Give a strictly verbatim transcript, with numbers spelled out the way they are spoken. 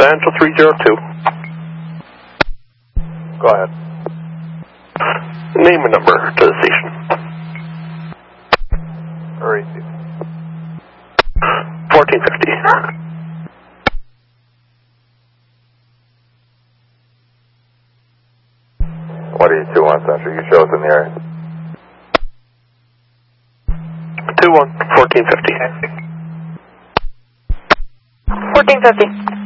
Angel three zero two. Go ahead. Name and number to the station. Hurry. fourteen fifty. What do you two one Central? You show us in the area. two one, fourteen fifty. fourteen fifty.